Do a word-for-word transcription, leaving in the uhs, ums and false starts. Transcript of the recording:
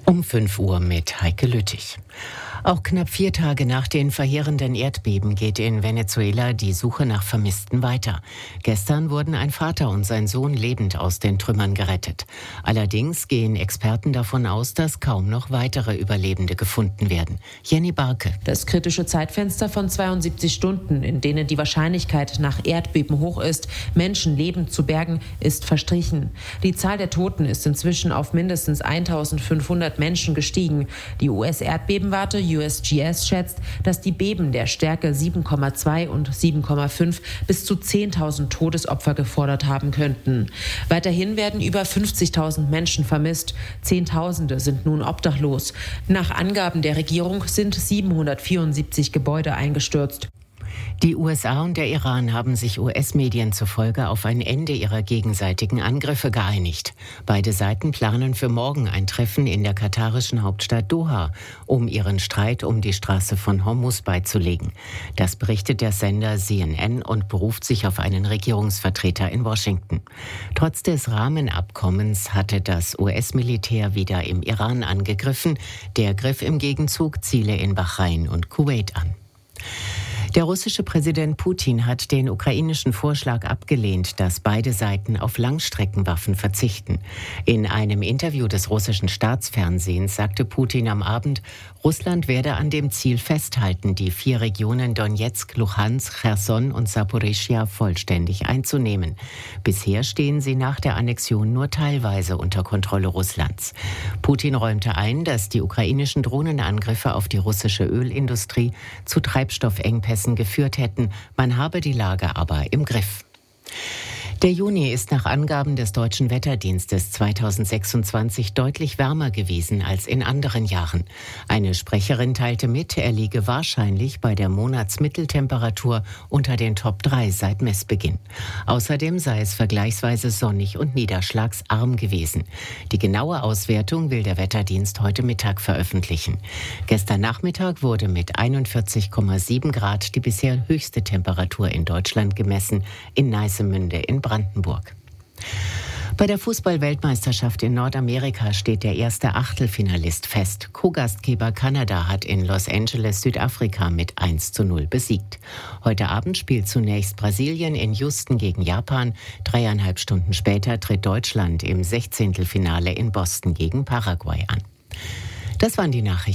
Um fünf Uhr mit Heike Lüttich. Auch knapp vier Tage nach den verheerenden Erdbeben geht in Venezuela die Suche nach Vermissten weiter. Gestern wurden ein Vater und sein Sohn lebend aus den Trümmern gerettet. Allerdings gehen Experten davon aus, dass kaum noch weitere Überlebende gefunden werden. Jenny Barke. Das kritische Zeitfenster von zweiundsiebzig Stunden, in denen die Wahrscheinlichkeit nach Erdbeben hoch ist, Menschen lebend zu bergen, ist verstrichen. Die Zahl der Toten ist inzwischen auf mindestens eintausendfünfhundert Menschen gestiegen. Die U S-Erdbebenwarte U S G S schätzt, dass die Beben der Stärke sieben Komma zwei und sieben Komma fünf bis zu zehntausend Todesopfer gefordert haben könnten. Weiterhin werden über fünfzigtausend Menschen vermisst. Zehntausende sind nun obdachlos. Nach Angaben der Regierung sind siebenhundertvierundsiebzig Gebäude eingestürzt. Die U S A und der Iran haben sich U S-Medien zufolge auf ein Ende ihrer gegenseitigen Angriffe geeinigt. Beide Seiten planen für morgen ein Treffen in der katarischen Hauptstadt Doha, um ihren Streit um die Straße von Hormuz beizulegen. Das berichtet der Sender C N N und beruft sich auf einen Regierungsvertreter in Washington. Trotz des Rahmenabkommens hatte das U S-Militär wieder im Iran angegriffen. Der griff im Gegenzug Ziele in Bahrain und Kuwait an. Der russische Präsident Putin hat den ukrainischen Vorschlag abgelehnt, dass beide Seiten auf Langstreckenwaffen verzichten. In einem Interview des russischen Staatsfernsehens sagte Putin am Abend, Russland werde an dem Ziel festhalten, die vier Regionen Donetsk, Luhansk, Cherson und Saporischschja vollständig einzunehmen. Bisher stehen sie nach der Annexion nur teilweise unter Kontrolle Russlands. Putin räumte ein, dass die ukrainischen Drohnenangriffe auf die russische Ölindustrie zu Treibstoffengpässen geführt hätten. Man habe die Lage aber im Griff. Der Juni ist nach Angaben des Deutschen Wetterdienstes zweitausendsechsundzwanzig deutlich wärmer gewesen als in anderen Jahren. Eine Sprecherin teilte mit, er liege wahrscheinlich bei der Monatsmitteltemperatur unter den Top drei seit Messbeginn. Außerdem sei es vergleichsweise sonnig und niederschlagsarm gewesen. Die genaue Auswertung will der Wetterdienst heute Mittag veröffentlichen. Gestern Nachmittag wurde mit einundvierzig Komma sieben Grad die bisher höchste Temperatur in Deutschland gemessen, in Neissemünde in Brandenburg. Bei der Fußball-Weltmeisterschaft in Nordamerika steht der erste Achtelfinalist fest. Co-Gastgeber Kanada hat in Los Angeles Südafrika mit eins zu null besiegt. Heute Abend spielt zunächst Brasilien in Houston gegen Japan. Dreieinhalb Stunden später tritt Deutschland im Sechzehntelfinale in Boston gegen Paraguay an. Das waren die Nachrichten.